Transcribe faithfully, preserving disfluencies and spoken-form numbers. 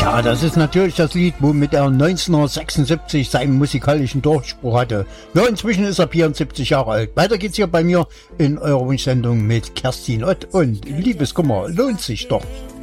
Ja, das ist natürlich das Lied, womit er neunzehnhundertsechsundsiebzig seinen musikalischen Durchbruch hatte. Ja, inzwischen ist er vierundsiebzig Jahre alt. Weiter geht's hier bei mir in eurer Wunschsendung mit Kerstin Ott und Liebeskummer lohnt sich doch.